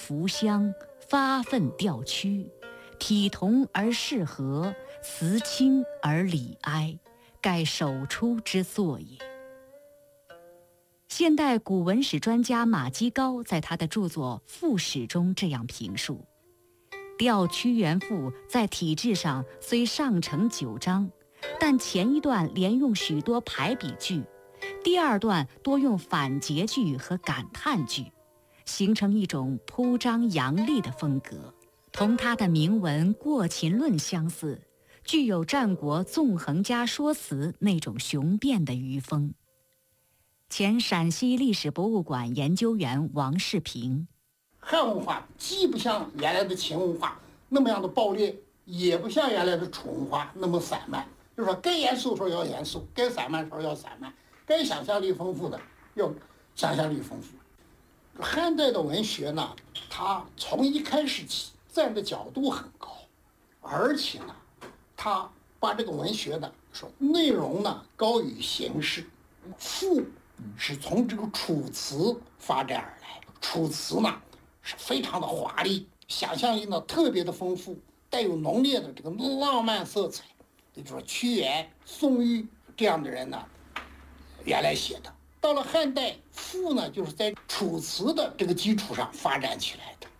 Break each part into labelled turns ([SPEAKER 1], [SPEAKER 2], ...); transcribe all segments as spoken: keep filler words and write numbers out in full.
[SPEAKER 1] 浮香，发愤调屈，体同而适和，辞清而理哀，盖首出之作也。现代古文史专家马基高在他的著作《赋史》中这样评述：调屈原赋在体制上虽上承九章，但前一段连用许多排比句，第二段多用反诘句和感叹句，形成一种铺张扬丽的风格，同他的铭文《过秦论》相似，具有战国纵横家说辞那种雄辩的余风。前陕西历史博物馆研究员王世平：
[SPEAKER 2] 汉文化既不像原来的秦文化那么样的暴烈，也不像原来的楚文化那么散漫，就是说该严肃的时候要严肃，该散漫的时候要散漫，该想象力丰富的要想象力丰富。汉代的文学呢，它从一开始起站的角度很高，而且呢，它把这个文学的说内容呢高于形式。赋是从这个楚辞发展而来，楚辞呢是非常的华丽，想象力呢特别的丰富，带有浓烈的这个浪漫色彩。也就是说，屈原、宋玉这样的人呢，原来写的。到了汉代，赋呢就是在楚辞的这个基础上发展起来的。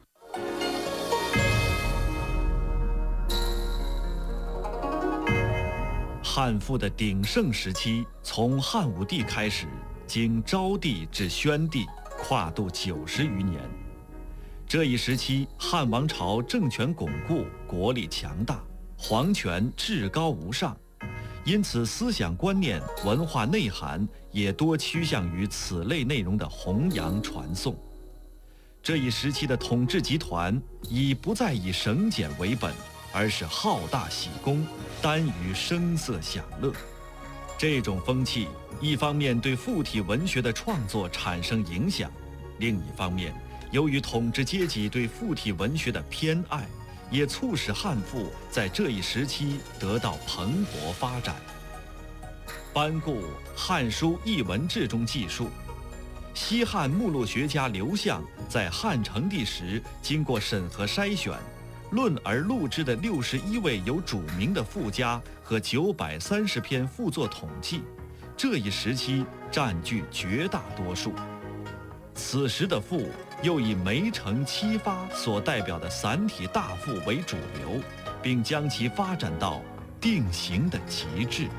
[SPEAKER 3] 汉赋的鼎盛时期，从汉武帝开始，经昭帝至宣帝，跨度九十余年。这一时期，汉王朝政权巩固，国力强大，皇权至高无上，因此思想观念、文化内涵也多趋向于此类内容的弘扬传颂。这一时期的统治集团已不再以省俭为本，而是好大喜功，耽于声色享乐。这种风气一方面对附体文学的创作产生影响，另一方面由于统治阶级对附体文学的偏爱，也促使汉赋在这一时期得到蓬勃发展。班固《汉书艺文志》中记述，西汉目录学家刘向在汉成帝时经过审核筛选，论而录之的六十一位有主名的赋家和九百三十篇赋作统计，这一时期占据绝大多数。此时的赋又以梅城七发所代表的散体大赋为主流，并将其发展到定型的极致。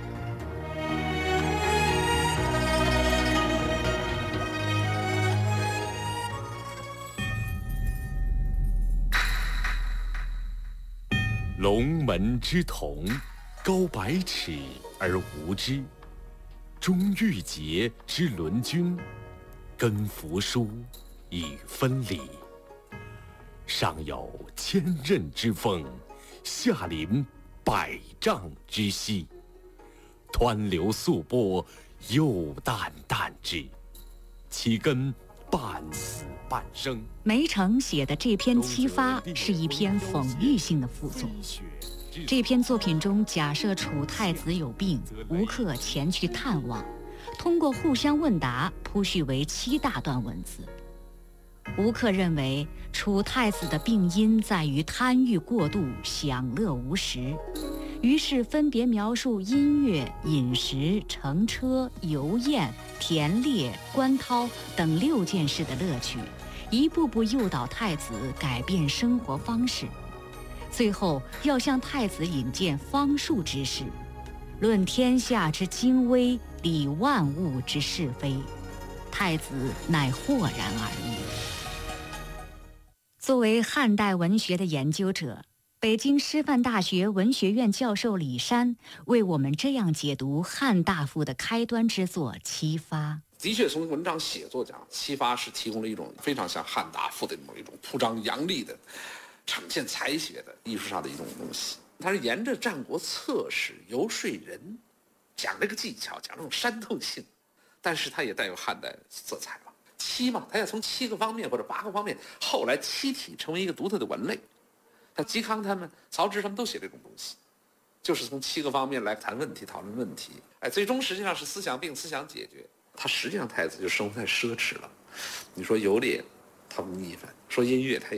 [SPEAKER 4] 龙门之瞳，高百尺而无之；中玉节之轮君，耕扶疏以分理。上有千仞之峰，下临百丈之溪。湍流素波，又淡淡之，其根半死半生。
[SPEAKER 1] 梅城写的这篇七发是一篇讽喻性的赋作。这篇作品中假设楚太子有病，吴克前去探望，通过互相问答铺叙为七大段文字。吴克认为楚太子的病因在于贪欲过度，享乐无时，于是分别描述音乐、饮食、乘车、游宴、田猎、观涛等六件事的乐趣，一步步诱导太子改变生活方式。最后要向太子引荐方术之事，论天下之精微，理万物之是非。太子乃豁然而已。作为汉代文学的研究者，北京师范大学文学院教授李山为我们这样解读汉大赋的开端之作《七发》。
[SPEAKER 5] 的确，从文章写作讲，《七发》是提供了一种非常像汉大赋的某一种铺张扬丽的、呈现才学的艺术上的一种东西。它是沿着战国策史游说人，讲这个技巧，讲这种煽透性，但是它也带有汉代色彩了。七嘛，它要从七个方面或者八个方面，后来七体成为一个独特的文类。像嵇康他们、曹植他们都写这种东西，就是从七个方面来谈问题、讨论问题。哎，最终实际上是思想病、思想解决。他实际上太子就生活在奢侈了。你说游猎，他不腻烦；说音乐，他也